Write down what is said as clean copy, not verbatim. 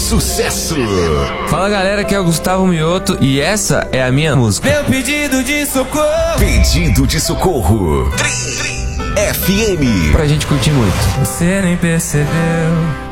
sucesso. Fala galera, aqui é o Gustavo Mioto e essa é a minha música. Meu pedido de socorro. Pedido de socorro. FM. Pra gente curtir muito. Você nem percebeu